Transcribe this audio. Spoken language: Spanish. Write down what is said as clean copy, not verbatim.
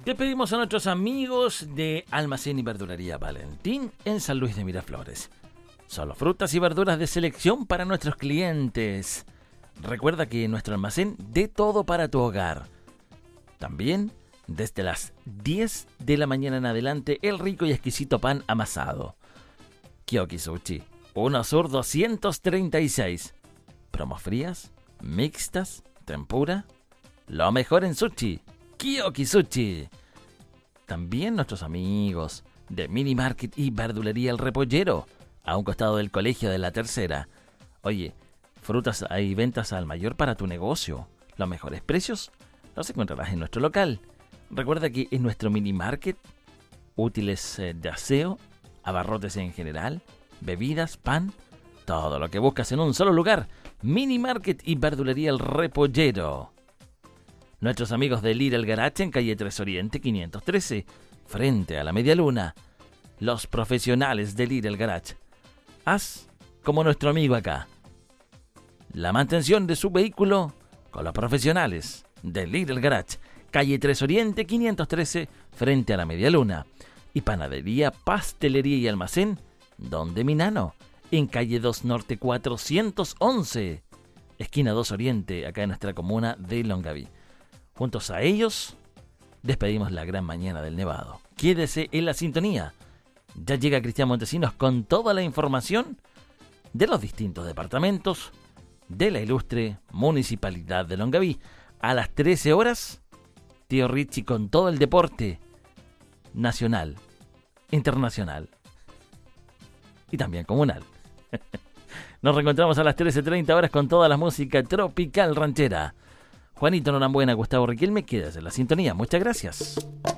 Despedimos a nuestros amigos de Almacén y Verdulería Valentín en San Luis de Miraflores. Solo frutas y verduras de selección para nuestros clientes. Recuerda que en nuestro almacén, de todo para tu hogar. También, desde las 10 de la mañana en adelante, el rico y exquisito pan amasado. Kiyoki Sushi, 1 Sur 236. Promos frías, mixtas, tempura. Lo mejor en sushi, Kiyoki Sushi. También nuestros amigos de Mini Market y Verdulería El Repollero, a un costado del Colegio de la Tercera. Oye, frutas y ventas al mayor para tu negocio. Los mejores precios los encontrarás en nuestro local. Recuerda que en nuestro Mini Market, útiles de aseo, abarrotes en general, bebidas, pan, todo lo que buscas en un solo lugar. Mini Market y Verdulería El Repollero. Nuestros amigos de Little Garage en calle 3 Oriente 513, frente a la Media Luna. Los profesionales de Little Garage. Haz como nuestro amigo acá. La mantención de su vehículo con los profesionales de Little Garage, calle 3 Oriente 513, frente a la Media Luna. Y panadería, pastelería y almacén, donde Minano, en calle 2 Norte 411, esquina 2 Oriente, acá en nuestra comuna de Longaví. Juntos a ellos, despedimos la gran mañana del Nevado. Quédese en la sintonía. Ya llega Cristian Montesinos con toda la información de los distintos departamentos de la ilustre Municipalidad de Longaví. A las 13 horas, Tío Richie con todo el deporte nacional, internacional y también comunal. Nos reencontramos a las 13:30 horas con toda la música tropical ranchera. Juanito Norambuena, Gustavo Riquelme, quédate en la sintonía. Muchas gracias.